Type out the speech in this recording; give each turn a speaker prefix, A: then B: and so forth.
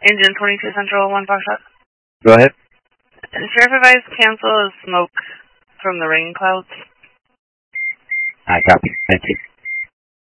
A: Engine 22 Central, 1 Foxtrot.
B: Go ahead.
A: Sheriff advised cancel smoke from the rain clouds.
B: I copy. Thank you.